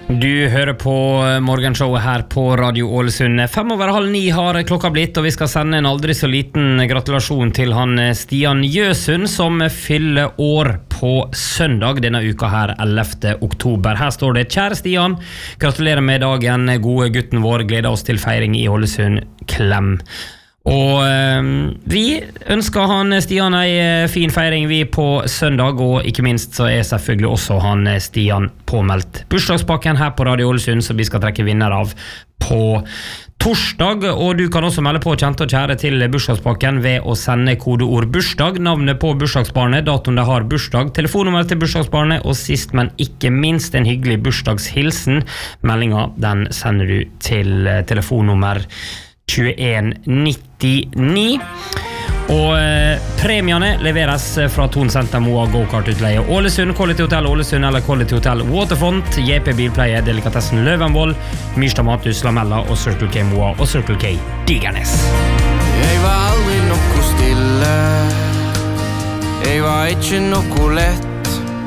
Du hører på morgenshowet her på Radio Ålesund. 8:05 har klokka blitt, og vi skal sende en aldri så liten gratulasjon til han Stian Jøsund, som fyller år på søndag denne uka her, 11. oktober. Her står det: Kjære Stian, gratulerer med dagen, gode gutten vår, gleder oss til feiring i Ålesund, klem. Og vi ønsker han Stian en fin feiring vi på søndag, og ikke minst så selvfølgelig også han Stian påmeldt bursdagspakken her på Radio Ålesund, som vi skal trekke vinner av på torsdag. Og du kan også melde på, kjente og kjære, til bursdagspakken ved å sende kodeord bursdag, navnet på bursdagsbarnet, datoen det har bursdag, telefonnummer til bursdagsbarnet, og sist, men ikke minst, en hyggelig bursdagshilsen. Meldingen den sender du til telefonnummer 2199. Og premiene leveres fra Thon Senter, Moa Go-Kart-utleie Ålesund, Quality Hotel Ålesund eller Quality Hotel Waterfront, JP Bilpleie, Delikatessen Løvenvoll, Myrstad Mathus, Lamella og Circle K Moa og Circle K Digernes. Jeg var aldri noe stille, jeg var ikke noe lett.